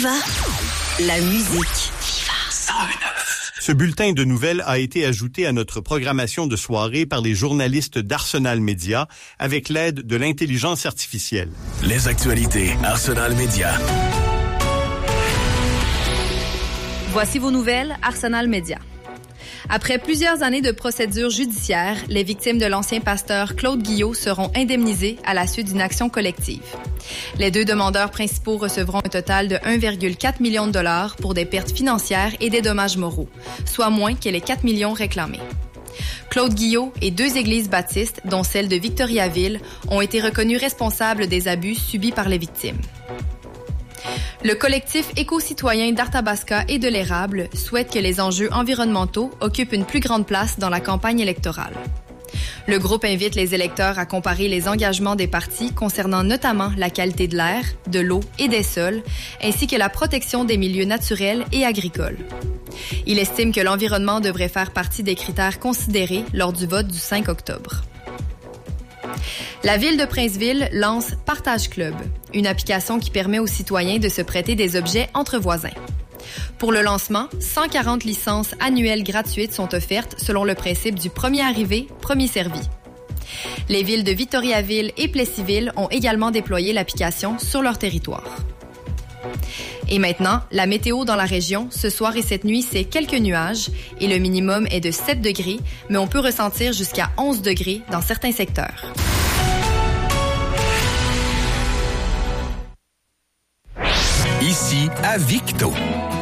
Viva, la musique. Ce bulletin de nouvelles a été ajouté à notre programmation de soirée par les journalistes d'Arsenal Média avec l'aide de l'intelligence artificielle. Les actualités Arsenal Média. Voici vos nouvelles Arsenal Média. Après plusieurs années de procédures judiciaires, les victimes de l'ancien pasteur Claude Guillot seront indemnisées à la suite d'une action collective. Les deux demandeurs principaux recevront un total de 1,4 million de dollars pour des pertes financières et des dommages moraux, soit moins que les 4 millions réclamés. Claude Guillot et 2 églises baptistes, dont celle de Victoriaville, ont été reconnus responsables des abus subis par les victimes. Le collectif éco-citoyen d'Arthabasca et de l'Érable souhaite que les enjeux environnementaux occupent une plus grande place dans la campagne électorale. Le groupe invite les électeurs à comparer les engagements des partis concernant notamment la qualité de l'air, de l'eau et des sols, ainsi que la protection des milieux naturels et agricoles. Il estime que l'environnement devrait faire partie des critères considérés lors du vote du 5 octobre. La ville de Princeville lance Partage Club, une application qui permet aux citoyens de se prêter des objets entre voisins. Pour le lancement, 140 licences annuelles gratuites sont offertes selon le principe du premier arrivé, premier servi. Les villes de Victoriaville et Plessisville ont également déployé l'application sur leur territoire. Et maintenant, la météo dans la région, ce soir et cette nuit, c'est quelques nuages et le minimum est de 7 degrés, mais on peut ressentir jusqu'à 11 degrés dans certains secteurs. Ici, à Victo.